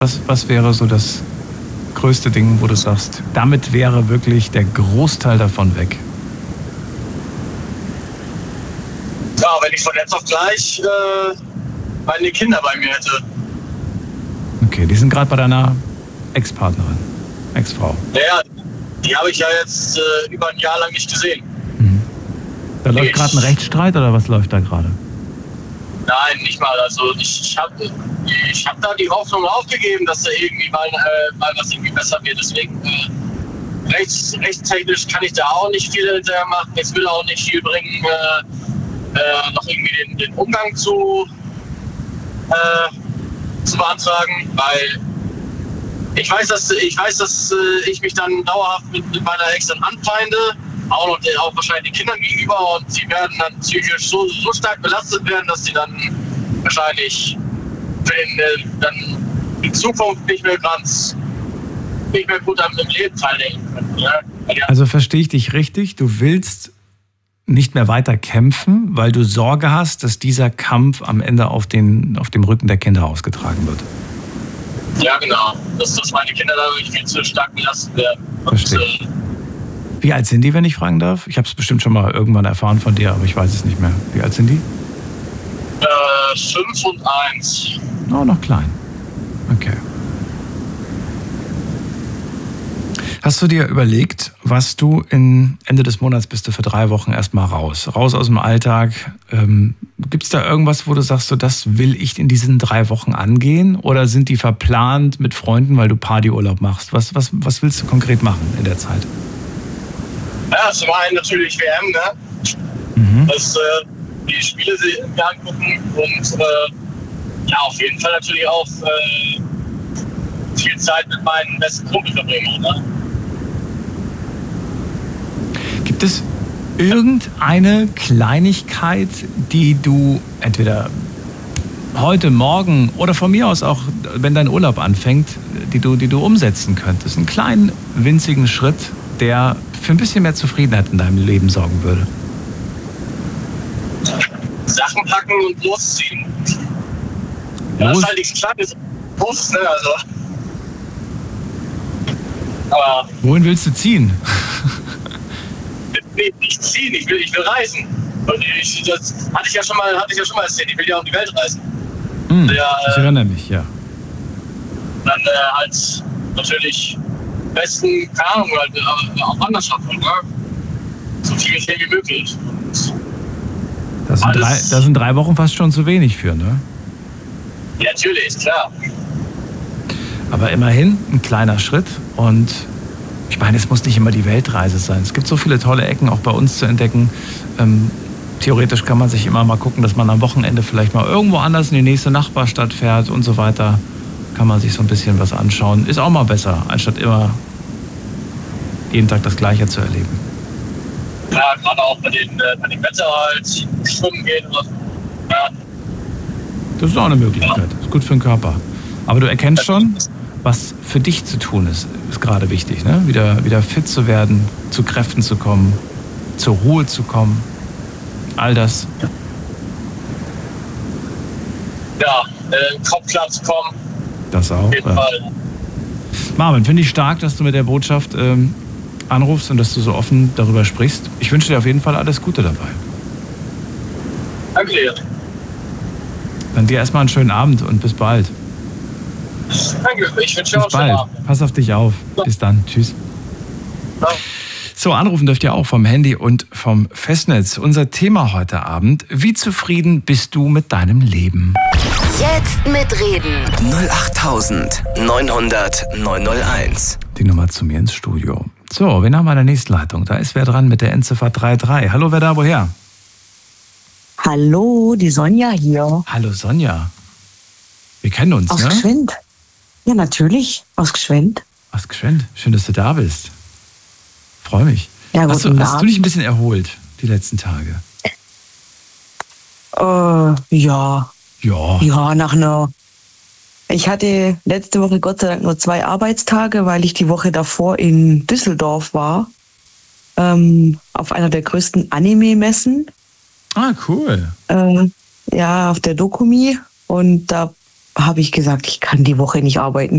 Was wäre so das größte Ding, wo du sagst, damit wäre wirklich der Großteil davon weg? Ja, wenn ich von jetzt auf gleich meine Kinder bei mir hätte. Okay, die sind gerade bei deiner Ex-Partnerin, Ex-Frau. Ja, die habe ich ja jetzt über ein Jahr lang nicht gesehen. Da läuft gerade ein Rechtsstreit oder was läuft da gerade? Nein, nicht mal. Also ich hab da die Hoffnung aufgegeben, dass da irgendwie mal was irgendwie besser wird. Deswegen rechtstechnisch kann ich da auch nicht viel hinterher machen. Es will auch nicht viel bringen, noch irgendwie den Umgang zu beantragen, weil ich weiß, dass ich mich dann dauerhaft mit meiner Ex dann anfeinde, auch wahrscheinlich den Kindern gegenüber, und sie werden dann psychisch so stark belastet werden, dass sie dann wahrscheinlich dann in Zukunft nicht mehr gut am Leben teilnehmen können. Ja? Also verstehe ich dich richtig, du willst nicht mehr weiter kämpfen, weil du Sorge hast, dass dieser Kampf am Ende auf dem Rücken der Kinder ausgetragen wird. Ja, genau. Dass meine Kinder dadurch viel zu stark belastet werden. Verstehe. Wie alt sind die, wenn ich fragen darf? Ich habe es bestimmt schon mal irgendwann erfahren von dir, aber ich weiß es nicht mehr. Wie alt sind die? 5 und 1. Oh, noch klein. Okay. Hast du dir überlegt, was du Ende des Monats bist du für 3 Wochen erstmal raus aus dem Alltag? Gibt es da irgendwas, wo du sagst, so das will ich in diesen 3 Wochen angehen? Oder sind die verplant mit Freunden, weil du Partyurlaub machst? Was willst du konkret machen in der Zeit? Ja, zum einen natürlich WM, ne? Dass die Spiele mir angucken und ja, auf jeden Fall natürlich auch viel Zeit mit meinen besten Kumpel verbringen, ne? Gibt es irgendeine Kleinigkeit, die du entweder heute, morgen oder von mir aus auch, wenn dein Urlaub anfängt, die du umsetzen könntest? Einen kleinen, winzigen Schritt, der für ein bisschen mehr Zufriedenheit in deinem Leben sorgen würde? Sachen packen und losziehen. Ja, das ist halt nichts Kleines. Bus, ne? Also. Aber wohin willst du ziehen? Nicht ziehen, ich will reisen. Und das hatte ich ja schon mal erzählt, ich will ja um die Welt reisen. Ich erinnere mich, ja. Dann halt natürlich besten, keine Ahnung, halt auf Wanderschaft, ne? So viel wie möglich. Da sind 3 Wochen fast schon zu wenig für, ne? Ja, natürlich, klar. Aber immerhin ein kleiner Schritt, und ich meine, es muss nicht immer die Weltreise sein. Es gibt so viele tolle Ecken auch bei uns zu entdecken. Theoretisch kann man sich immer mal gucken, dass man am Wochenende vielleicht mal irgendwo anders in die nächste Nachbarstadt fährt und so weiter. Kann man sich so ein bisschen was anschauen. Ist auch mal besser, anstatt immer jeden Tag das Gleiche zu erleben. Ja, gerade auch bei dem Wetter halt schwimmen gehen oder so. Ja. Das ist auch eine Möglichkeit. Ist gut für den Körper. Aber du erkennst schon, was für dich zu tun ist gerade wichtig, ne? Wieder fit zu werden, zu Kräften zu kommen, zur Ruhe zu kommen. All das. Ja, Kopf klar zu kommen. Das auch. Auf jeden Fall. Marvin, finde ich stark, dass du mit der Botschaft anrufst und dass du so offen darüber sprichst. Ich wünsche dir auf jeden Fall alles Gute dabei. Danke dir. Dann dir erstmal einen schönen Abend und bis bald. Danke, ich wünsche dir auch einen schönen Abend. Pass auf dich auf. Ja. Bis dann. Tschüss. Ja. So, anrufen dürft ihr auch vom Handy und vom Festnetz. Unser Thema heute Abend: Wie zufrieden bist du mit deinem Leben? Jetzt mitreden. 08900 901. Die Nummer zu mir ins Studio. So, wen haben wir in der nächsten Leitung? Da ist wer dran mit der Endziffer 33. Hallo, wer da, woher? Hallo, die Sonja hier. Hallo Sonja. Wir kennen uns, aus ne? Aus Gschwend. Ja, natürlich, aus Gschwend. Aus Gschwend. Schön, dass du da bist. Freue mich. Ja, hast du dich ein bisschen erholt die letzten Tage? Ja. Ja, ich hatte letzte Woche Gott sei Dank nur 2 Arbeitstage, weil ich die Woche davor in Düsseldorf war. Auf einer der größten Anime-Messen. Ah, cool. Ja, auf der Dokumi. Und da habe ich gesagt, ich kann die Woche nicht arbeiten.